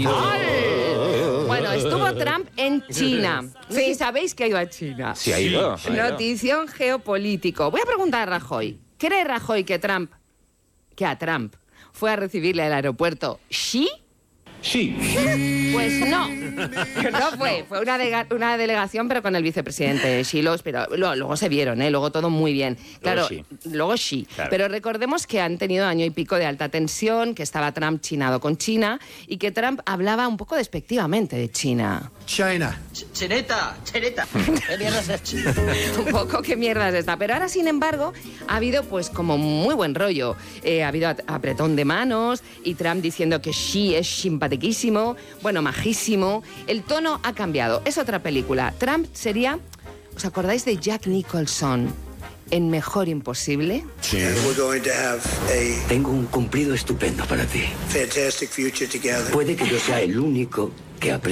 Bueno, estuvo Trump en China. Sí, sabéis que ha ido a China. Sí, ha ido. Notición geopolítico. Voy a preguntar a Rajoy. ¿Cree Rajoy que a Trump fue a recibirle al aeropuerto Xi? Sí. Pues no. No fue. Fue una delegación, pero con el vicepresidente Xi. Pero luego se vieron, luego todo muy bien. Claro, luego Xi. Claro. Pero recordemos que han tenido año y pico de alta tensión, que estaba Trump chinado con China y que Trump hablaba un poco despectivamente de China. China. Cheneta. ¿Qué mierda es China? Un poco qué mierda es esta. Pero ahora, sin embargo, ha habido pues como muy buen rollo. Ha habido apretón de manos y Trump diciendo que Xi es simpatiquísimo, bueno, majísimo. El tono ha cambiado. Es otra película. Trump sería... ¿Os acordáis de Jack Nicholson en Mejor Imposible? Sí. Tengo un cumplido estupendo para ti. Fantastic future together. Puede que yo sea el único que